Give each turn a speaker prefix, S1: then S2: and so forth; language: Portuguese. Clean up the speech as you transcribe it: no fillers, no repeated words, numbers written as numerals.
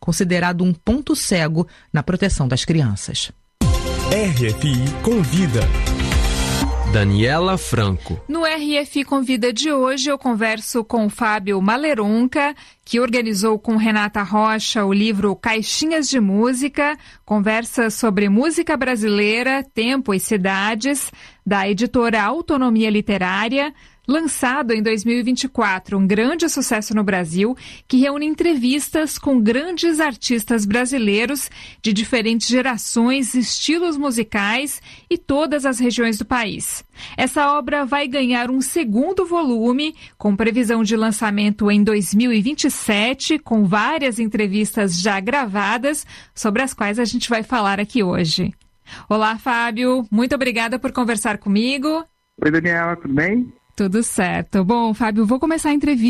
S1: considerado um ponto cego na proteção das crianças.
S2: RFI Convida. Daniela Franco.
S3: No RFI Convida de hoje eu converso com o Fábio Maleronca, que organizou com Renata Rocha o livro Caixinhas de Música, conversa sobre música brasileira, tempo e cidades, da editora Autonomia Literária, lançado em 2024, um grande sucesso no Brasil, que reúne entrevistas com grandes artistas brasileiros de diferentes gerações, estilos musicais e todas as regiões do país. Essa obra vai ganhar um segundo volume, com previsão de lançamento em 2027, com várias entrevistas já gravadas, sobre as quais a gente vai falar aqui hoje. Olá, Fábio, muito obrigada por conversar comigo.
S4: Oi, Daniela, tudo bem?
S3: Tudo certo. Bom, Fábio, vou começar a entrevista